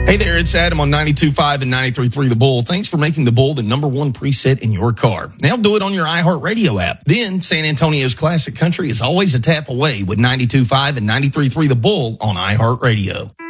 Hey there, it's Adam on 92.5 and 93.3 The Bull. Thanks for making The Bull the number one preset in your car. Now do it on your iHeartRadio app. Then San Antonio's classic country is always a tap away with 92.5 and 93.3 The Bull on iHeartRadio.